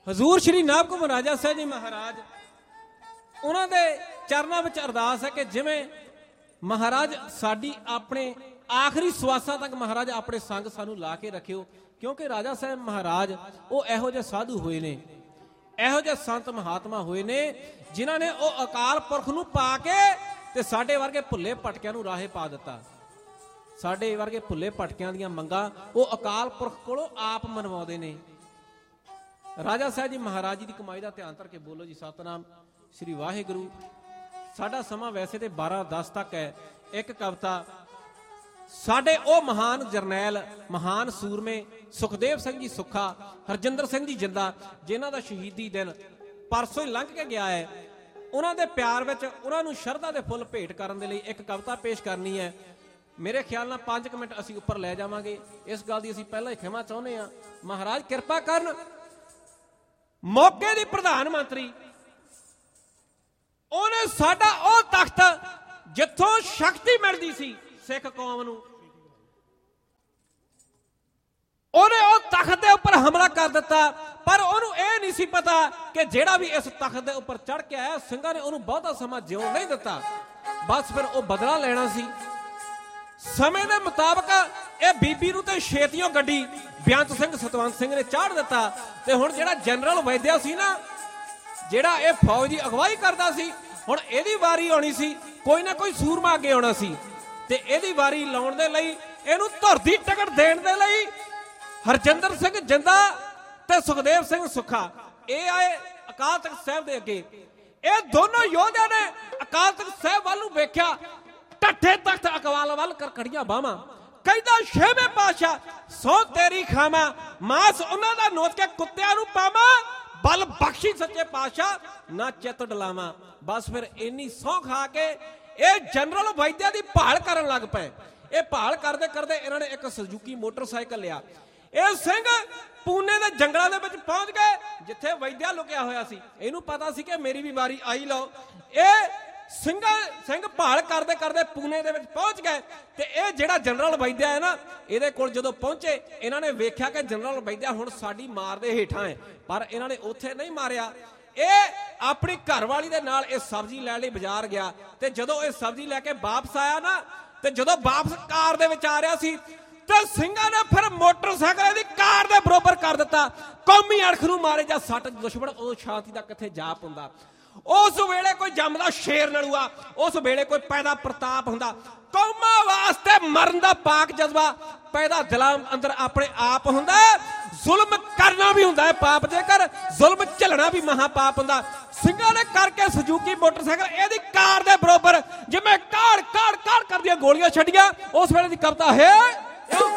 ਹਜ਼ੂਰ ਸ਼੍ਰੀ ਨਾਭ ਘੁੰਮਣ ਰਾਜਾ ਸਾਹਿਬ ਜੀ ਮਹਾਰਾਜ, ਉਹਨਾਂ ਦੇ ਚਰਨਾਂ ਵਿੱਚ ਅਰਦਾਸ ਹੈ ਕਿ ਜਿਵੇਂ ਮਹਾਰਾਜ ਸਾਡੀ ਆਪਣੇ ਆਖਰੀ ਸਵਾਸਾਂ ਤੱਕ ਮਹਾਰਾਜ ਆਪਣੇ ਸੰਗ ਸਾਨੂੰ ਲਾ ਕੇ ਰੱਖਿਓ, ਕਿਉਂਕਿ ਰਾਜਾ ਸਾਹਿਬ ਮਹਾਰਾਜ ਉਹ ਇਹੋ ਜਿਹੇ ਸਾਧੂ ਹੋਏ ਨੇ, ਇਹੋ ਜਿਹੇ ਸੰਤ ਮਹਾਤਮਾ ਹੋਏ ਨੇ ਜਿਨ੍ਹਾਂ ਨੇ ਉਹ ਅਕਾਲ ਪੁਰਖ ਨੂੰ ਪਾ ਕੇ ਤੇ ਸਾਡੇ ਵਰਗੇ ਭੁੱਲੇ ਭਟਕਿਆਂ ਨੂੰ ਰਾਹੇ ਪਾ ਦਿੱਤਾ। ਸਾਡੇ ਵਰਗੇ ਭੁੱਲੇ ਭਟਕਿਆਂ ਦੀਆਂ ਮੰਗਾਂ ਉਹ ਅਕਾਲ ਪੁਰਖ ਕੋਲੋਂ ਆਪ ਮਨਵਾਉਂਦੇ ਨੇ। ਰਾਜਾ ਸਾਹਿਬ ਜੀ ਮਹਾਰਾਜ ਜੀ ਦੀ ਕਮਾਈ ਦਾ ਧਿਆਨ ਧਰ ਕੇ ਬੋਲੋ ਜੀ ਸਤਿਨਾਮ ਸ੍ਰੀ ਵਾਹਿਗੁਰੂ। ਸਾਡਾ ਸਮਾਂ ਵੈਸੇ ਤੇ 12:10 ਤੱਕ ਹੈ। ਇੱਕ ਕਵਿਤਾ ਸਾਡੇ ਉਹ ਮਹਾਨ ਜਰਨੈਲ, ਮਹਾਨ ਸੂਰਮੇ ਸੁਖਦੇਵ ਸਿੰਘ ਜੀ ਸੁੱਖਾ, ਹਰਜਿੰਦਰ ਸਿੰਘ ਜੀ ਜਿੰਦਾ, ਜਿਨ੍ਹਾਂ ਦਾ ਸ਼ਹੀਦੀ ਦਿਨ ਪਰਸੋਂ ਹੀ ਲੰਘ ਕੇ ਗਿਆ ਹੈ, ਉਹਨਾਂ ਦੇ ਪਿਆਰ ਵਿੱਚ ਉਹਨਾਂ ਨੂੰ ਸ਼ਰਧਾ ਦੇ ਫੁੱਲ ਭੇਟ ਕਰਨ ਦੇ ਲਈ ਇੱਕ ਕਵਿਤਾ ਪੇਸ਼ ਕਰਨੀ ਹੈ। ਮੇਰੇ ਖਿਆਲ ਨਾਲ 5 ਮਿੰਟ ਅਸੀਂ ਉੱਪਰ ਲੈ ਜਾਵਾਂਗੇ। ਇਸ ਗੱਲ ਦੀ ਅਸੀਂ ਪਹਿਲਾਂ ਹੀ ਖਿਮਾ ਚਾਹੁੰਦੇ ਹਾਂ। ਮਹਾਰਾਜ ਕਿਰਪਾ ਕਰਨ। ਮੌਕੇ ਦੀ ਪ੍ਰਧਾਨ ਮੰਤਰੀ ਉਹਨੇ ਸਾਡਾ ਉਹ ਤਖਤ ਜਿੱਥੋਂ ਸ਼ਕਤੀ ਮਿਲਦੀ ਸੀ ਸਿੱਖ ਕੌਮ ਨੂੰ, ਉਹਨੇ ਉਹ ਤਖਤ ਦੇ ਉੱਪਰ ਹਮਲਾ ਕਰ ਦਿੱਤਾ। ਪਰ ਉਹਨੂੰ ਇਹ ਨਹੀਂ ਸੀ ਪਤਾ ਕਿ ਜਿਹੜਾ ਵੀ ਇਸ ਤਖਤ ਦੇ ਉੱਪਰ ਚੜ ਕੇ ਆਇਆ, ਸਿੰਘਾਂ ਨੇ ਉਹਨੂੰ ਬਹੁਤਾ ਸਮਾਂ ਜਿਉਣ ਨਹੀਂ ਦਿੱਤਾ। ਬਸ ਫਿਰ ਉਹ ਬਦਲਾ ਲੈਣਾ ਸੀ। ਸਮੇਂ ਦੇ ਮੁਤਾਬਕ ਇਹ ਬੀਬੀ ਨੂੰ ਤੇ ਛੇਤੀਓਂ ਗੱਡੀ ਬੇਅੰਤ ਸਿੰਘ ਸਤਵੰਤ ਸਿੰਘ ਨੇ ਚਾੜ ਦਿੱਤਾ। ਤੇ ਹੁਣ ਜਿਹੜਾ ਜਨਰਲ ਵੈਦਿਆ ਸੀ ਨਾ, ਜਿਹੜਾ ਇਹ ਫੌਜ ਦੀ ਅਗਵਾਈ ਕਰਦਾ ਸੀ, ਹੁਣ ਇਹਦੀ ਵਾਰੀ ਆਉਣੀ ਸੀ। ਕੋਈ ਨਾ ਕੋਈ ਸੂਰਮਾ ਅੱਗੇ ਆਉਣਾ ਸੀ ਤੇ ਇਹਦੀ ਵਾਰੀ ਲਾਉਣ ਦੇ ਲਈ, ਇਹਨੂੰ ਧੁਰ ਦੀ ਟਿਕਟ ਦੇਣ ਦੇ ਲਈ ਹਰਜਿੰਦਰ ਸਿੰਘ ਜਿੰਦਾ ਤੇ ਸੁਖਦੇਵ ਸਿੰਘ ਸੁੱਖਾ ਇਹ ਆਏ ਅਕਾਲ ਤਖਤ ਸਾਹਿਬ ਦੇ ਅੱਗੇ। ਇਹ ਦੋਨੋਂ ਯੋਧਿਆਂ ਨੇ ਅਕਾਲ ਤਖਤ ਸਾਹਿਬ ਵੱਲ ਨੂੰ ਵੇਖਿਆ, ਢੱਠੇ ਤਖਤ ਅਕਵਾਲ ਵੱਲ ਕਰਕੜੀਆਂ ਬਾਹਾਂ, ਕਹਿੰਦਾ ਛੇਵੇਂ ਪਾਤਸ਼ਾਹ ਸੌ ਤੇਰੀ ਖਾਵਾਂ, ਮਾਸ ਉਹਨਾਂ ਦਾ ਨੋਚ ਕੇ ਕੁੱਤਿਆਂ ਨੂੰ ਪਾਵਾਂ, ਬਲ ਬਖਸ਼ੀ ਸੱਚੇ ਪਾਤਸ਼ਾਹ ਨਾ ਚਿੱਤ ਡਲਾਵਾਂ। ਬਸ ਫਿਰ ਇੰਨੀ ਸਹੁੰ ਖਾ ਕੇ ਇਹ ਜਨਰਲ ਵੈਦਿਆ ਦੀ ਭਾਲ ਕਰਨ ਲੱਗ ਪਏ। ਇਹ ਭਾਲ ਕਰਦੇ ਕਰਦੇ ਇਹਨਾਂ ਨੇ ਇੱਕ ਸੁਜ਼ੂਕੀ ਮੋਟਰਸਾਈਕਲ ਲਿਆ। ਇਹ ਸਿੰਘ ਪੂਨੇ ਦੇ ਜੰਗਲਾਂ ਦੇ ਵਿੱਚ ਪਹੁੰਚ ਗਏ ਜਿੱਥੇ ਵੈਦਿਆ ਲੁਕਿਆ ਹੋਇਆ ਸੀ। ਇਹਨੂੰ ਪਤਾ ਸੀ ਕਿ ਮੇਰੀ ਵੀ ਵਾਰੀ ਆਈ ਲਓ। ਇਹ ਸਿੰਘ ਭਾਲ ਕਰਦੇ ਕਰਦੇ ਪੂਨੇ ਦੇ ਵਿੱਚ ਪਹੁੰਚ ਗਏ ਤੇ ਇਹ ਜਿਹੜਾ ਜਨਰਲ ਵੈਦਿਆ ਹੈ ਨਾ, ਇਹਦੇ ਕੋਲ ਜਦੋਂ ਪਹੁੰਚੇ ਇਹਨਾਂ ਨੇ ਵੇਖਿਆ ਕਿ ਜਨਰਲ ਵੈਦਿਆ ਹੁਣ ਸਾਡੀ ਮਾਰ ਦੇ ਹੇਠਾਂ ਹੈ। ਪਰ ਇਹਨਾਂ ਨੇ ਉੱਥੇ ਨਹੀਂ ਮਾਰਿਆ। ਇਹ ਆਪਣੀ ਘਰਵਾਲੀ ਦੇ ਨਾਲ ਇਹ ਸਬਜ਼ੀ ਲੈਣ ਲਈ ਬਾਜ਼ਾਰ ਗਿਆ ਤੇ ਜਦੋਂ ਇਹ ਸਬਜ਼ੀ ਲੈ ਕੇ ਵਾਪਸ ਆਇਆ ਨਾ, ਤੇ ਜਦੋਂ ਵਾਪਸ ਕਾਰ ਦੇ ਵਿੱਚ ਆ ਰਿਹਾ ਸੀ ਤੇ ਸਿੰਘਾਂ ਨੇ ਫਿਰ ਮੋਟਰਸਾਈਕਲ ਦੀ ਕਾਰ ਦੇ ਬਰੋਬਰ ਕਰ ਦਿੱਤਾ। ਕੌਮੀ ਅਣਖ ਨੂੰ ਮਾਰੇ ਜਾਂ ਸੱਟ ਦੁਸ਼ਮਣ, ਉਹ ਸ਼ਾਂਤੀ ਦਾ ਕਿੱਥੇ ਜਾ ਪਾਉਂਦਾ। ਉਸ ਵੇਲੇ ਕੋਈ ਜੰਮਦਾ ਸ਼ੇਰ ਨਲੂਆ, ਉਸ ਵੇਲੇ ਕੋਈ ਪੈਦਾ ਪ੍ਰਤਾਪ ਹੁੰਦਾ। ਕੌਮਾਂ ਵਾਸਤੇ ਮਰਨ ਦਾ ਪਾਕ ਜਜ਼ਬਾ ਪੈਦਾ ਦਿਲਾਂ ਅੰਦਰ ਆਪਣੇ ਆਪ ਹੁੰਦਾ। ਜ਼ੁਲਮ ਕਰਨਾ ਵੀ ਹੁੰਦਾ ਹੈ ਪਾਪ, ਜੇਕਰ ਜ਼ੁਲਮ ਝੱਲਣਾ ਵੀ ਮਹਾ ਪਾਪ ਹੁੰਦਾ। ਸਿੰਘਾਂ ਨੇ ਕਰਕੇ ਸੁਜ਼ੂਕੀ ਮੋਟਰਸਾਈਕਲ ਇਹਦੀ ਕਾਰ ਦੇ ਬਰੋਬਰ ਜਿਵੇਂ ਕਾੜ ਕਾੜ ਕਾੜ ਕਰਦੀਆਂ ਗੋਲੀਆਂ ਛੱਡੀਆਂ। ਉਸ ਵੇਲੇ ਦੀ ਕਵਿਤਾ ਹੈ